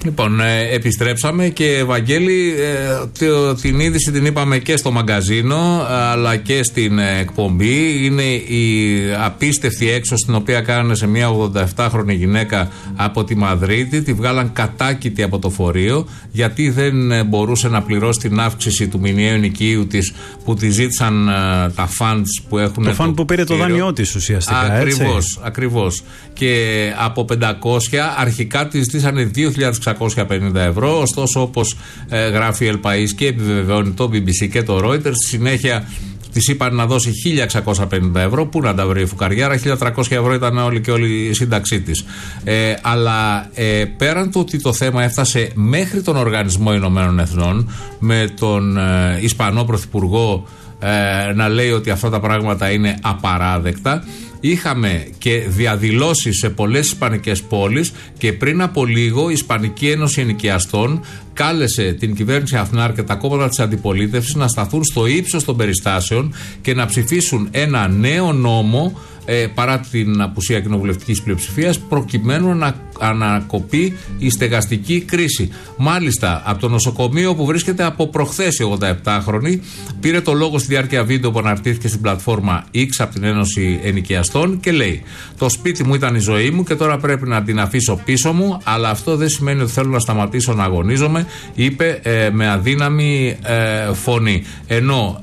Λοιπόν, επιστρέψαμε και Βαγγέλη, την είδηση την είπαμε και στο μαγκαζίνο αλλά και στην εκπομπή. Είναι η απίστευτη έξωση την οποία κάνανε σε μια 87χρονη γυναίκα από τη Μαδρίτη. Τη βγάλαν κατάκητη από το φορείο γιατί δεν μπορούσε να πληρώσει την αύξηση του μηνιαίου ενοικίου της που τη ζήτησαν τα φαντς που έχουν. Το φαντ που πήρε το δάνειό της ουσιαστικά. Ακριβώς. Και από 500 αρχικά τη ζήτησαν 2.650 ευρώ. Ωστόσο, όπως γράφει η El País και επιβεβαιώνει το BBC και το Reuters, στη συνέχεια της είπαν να δώσει 1.650 ευρώ. Πού να τα βρει η φουκαριάρα, 1.300 ευρώ ήταν όλη η σύνταξή της. Αλλά πέραν του ότι το θέμα έφτασε μέχρι τον Οργανισμό Ηνωμένων Εθνών, με τον Ισπανό Πρωθυπουργό να λέει ότι αυτά τα πράγματα είναι απαράδεκτα. Είχαμε και διαδηλώσεις σε πολλές ισπανικές πόλεις και πριν από λίγο η Ισπανική Ένωση Ενοικιαστών κάλεσε την κυβέρνηση Αθνάρ και τα κόμματα της αντιπολίτευσης να σταθούν στο ύψος των περιστάσεων και να ψηφίσουν ένα νέο νόμο παρά την απουσία κοινοβουλευτικής πλειοψηφίας, προκειμένου να ανακοπεί η στεγαστική κρίση. Μάλιστα, από το νοσοκομείο που βρίσκεται από προχθές η 87χρονη, πήρε το λόγο στη διάρκεια βίντεο που αναρτήθηκε στην πλατφόρμα X από την Ένωση Ενοικιαστών και λέει: «Το σπίτι μου ήταν η ζωή μου και τώρα πρέπει να την αφήσω πίσω μου, αλλά αυτό δεν σημαίνει ότι θέλω να σταματήσω να αγωνίζομαι», είπε με αδύναμη φωνή. Ενώ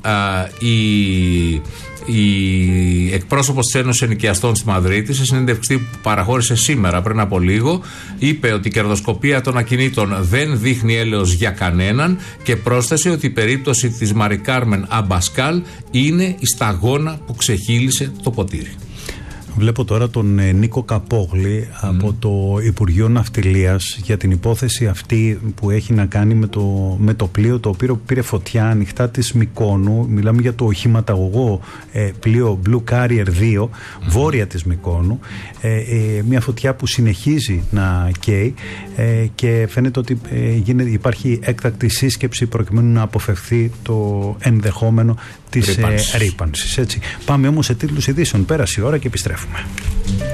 η εκπρόσωπος της Ένωσης Ενοικιαστών στη Μαδρίτη, σε συνέντευξη που παραχώρησε σήμερα πριν από λίγο, είπε ότι η κερδοσκοπία των ακινήτων δεν δείχνει έλεος για κανέναν και πρόσθεσε ότι η περίπτωση της Μαρι Κάρμεν Αμπασκάλ είναι η σταγόνα που ξεχύλισε το ποτήρι. Βλέπω τώρα τον Νίκο Καπόγλη από το Υπουργείο Ναυτιλίας για την υπόθεση αυτή που έχει να κάνει με το πλοίο το οποίο πήρε φωτιά ανοιχτά της Μυκόνου. Μιλάμε για το οχηματαγωγό πλοίο Blue Carrier 2 βόρεια της Μυκόνου. Μια φωτιά που συνεχίζει να καίει και φαίνεται ότι υπάρχει έκτακτη σύσκεψη προκειμένου να αποφευθεί το ενδεχόμενο της ρύπανσης. Πάμε όμως σε τίτλους ειδήσεων. Πέρασε η ώρα και επιστρέφουμε.